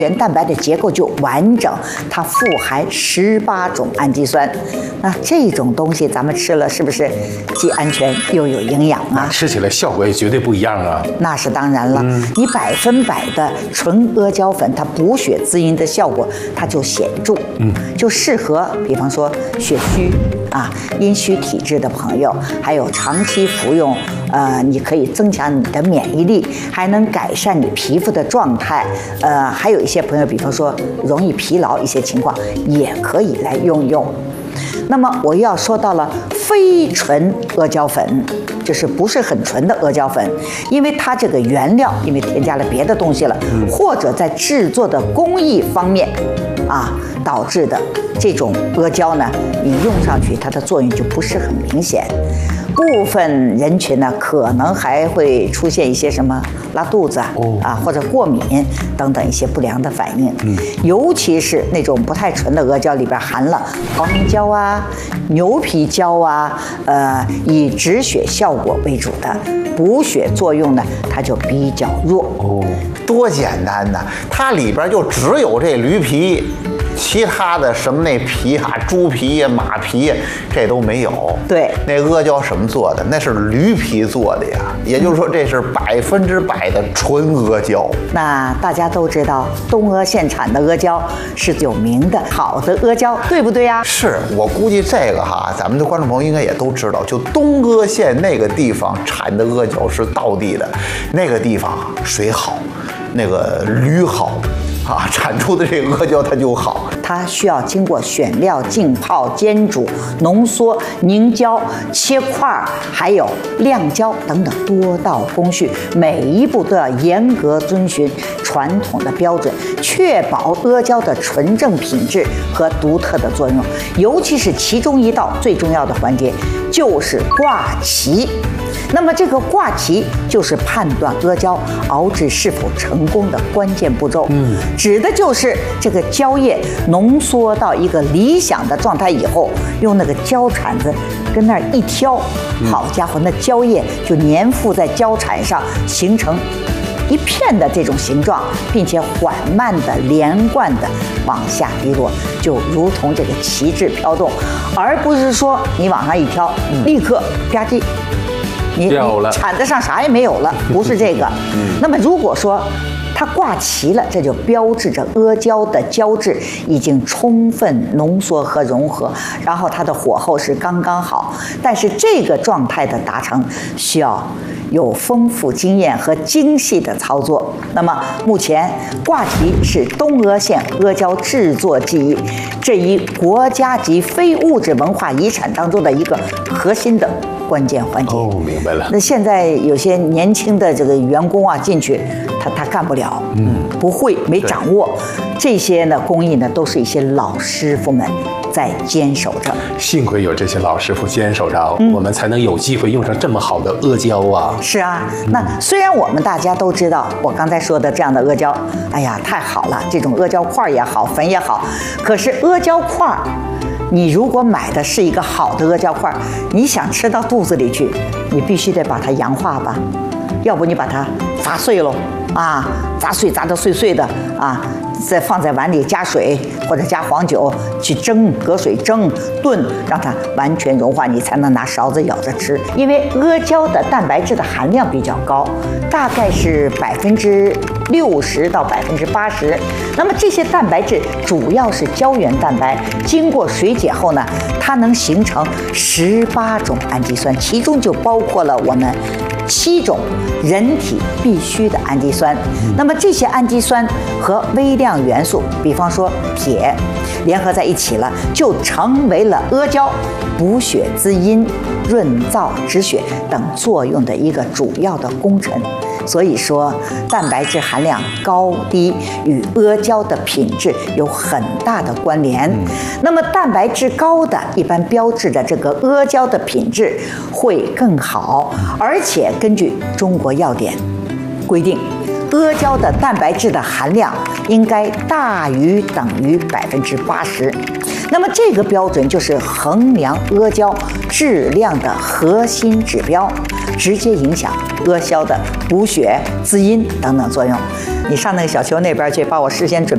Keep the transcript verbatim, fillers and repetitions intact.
原蛋白的结构就完整，它富含十八种氨基酸。那这种东西咱们吃了，是不是既安全又有营养啊？ 吃起来效果也绝对不一样啊！ 那是当然了，嗯、你百分百的纯阿胶粉，它补血滋阴的效果它就显著，嗯，就适合，比方说血虚啊、阴虚体质的朋友，还有长期服用，呃，你可以增强你的免疫力，还能改善你皮肤的状态，呃，还有一些朋友，比方说容易疲劳一些情况，也可以来用用。那么我又要说到了非纯阿胶粉，就是不是很纯的阿胶粉，因为它这个原料因为添加了别的东西了，或者在制作的工艺方面啊导致的这种阿胶呢，你用上去它的作用就不是很明显。部分人群呢，可能还会出现一些什么拉肚子啊，哦、啊或者过敏等等一些不良的反应。嗯，尤其是那种不太纯的阿胶里边含了黄明胶啊、牛皮胶啊，呃，以止血效果为主的，补血作用呢，它就比较弱。 哦，多简单呐！它里边就只有这驴皮。其他的什么那皮啊，猪皮呀、马皮呀，这都没有。 对， 那阿胶什么做的？那是驴皮做的呀。也就是说，这是百分之百的纯阿胶。 那大家都知道，东阿县产的阿胶是有名的好的阿胶，对不对呀？ 是我估计这个哈，咱们的观众朋友应该也都知道，就东阿县那个地方产的阿胶是道地的，那个地方水好，那个驴好。啊，产出的这个阿胶它就好， 它需要经过选料、浸泡、煎煮、浓缩、凝胶、切块，还有晾胶等等多道工序，每一步都要严格遵循传统的标准，确保阿胶的纯正品质和独特的作用。尤其是其中一道最重要的环节，就是挂旗。那么这个挂旗就是判断阿胶熬制是否成功的关键步骤，嗯，指的就是这个胶液浓缩到一个理想的状态以后，用那个胶铲子跟那儿一挑，好家伙，那胶液就粘附在胶铲上，形成一片的这种形状，并且缓慢的、连贯的往下滴落，就如同这个旗帜飘动，而不是说你往上一挑，立刻吧唧。你你铲子上啥也没有了，不是这个。嗯、那么如果说它挂齐了，这就标志着阿胶的胶质已经充分浓缩和融合，然后它的火候是刚刚好。但是这个状态的达成需要有丰富经验和精细的操作。那么目前挂旗是东阿县阿胶制作技艺这一国家级非物质文化遗产当中的一个核心的关键环节。 哦，明白了。 那现在有些年轻的这个员工啊进去，他他干不了，嗯，不会，没掌握这些呢工艺呢，都是一些老师傅们在坚守着。 幸亏有这些老师傅坚守着，嗯、我们才能有机会用上这么好的阿胶啊。 是啊，那虽然我们大家都知道，我刚才说的这样的阿胶，哎呀，太好了，这种阿胶块也好，粉也好，可是阿胶块，你如果买的是一个好的阿胶块，你想吃到肚子里去，你必须得把它氧化吧，要不你把它砸碎喽，啊，砸碎砸得碎碎的啊，再放在碗里加水或者加黄酒去蒸，隔水蒸炖，让它完全融化，你才能拿勺子舀着吃。因为阿胶的蛋白质的含量比较高，大概是百分之六十到百分之八十。那么这些蛋白质主要是胶原蛋白，经过水解后呢，它能形成十八种氨基酸，其中就包括了我们七种人体必需的氨基酸。那么这些氨基酸和微量元素，比方说铁，联合在一起了，就成为了阿胶补血滋阴、润燥止血等作用的一个主要的功臣。所以说，蛋白质含量高低与阿胶的品质有很大的关联。嗯、那么，蛋白质高的一般标志着这个阿胶的品质会更好，而且根据中国药典规定，阿胶的蛋白质的含量应该大于等于百分之八十。那么这个标准就是衡量阿胶质量的核心指标，直接影响阿胶的补血、滋阴等等作用。你上那个小球那边去，把我事先准备